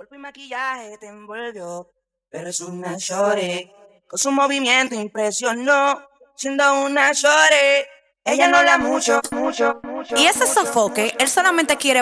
cuerpo y maquillaje te envolvió, pero es una shorty. Con su movimiento impresionó, siendo una shorty. Ella no la mucho. Y ese sofoque, él solamente quiere